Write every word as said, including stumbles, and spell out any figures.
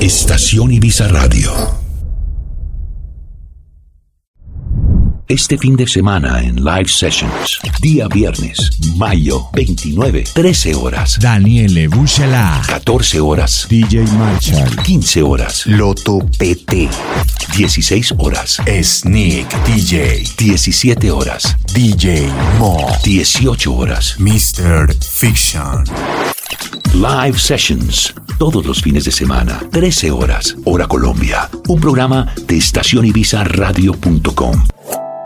Estación Ibiza Radio. Este fin de semana en Live Sessions, día viernes, mayo veintinueve, trece horas. Daniele Buscela. catorce horas. D J Marshall. quince horas. Loto P T. dieciséis horas. Sneak D J. diecisiete horas. D J Mo. dieciocho horas. mister Fiction. Live Sessions, todos los fines de semana, trece horas, hora Colombia. Un programa de estación ibiza radio punto com.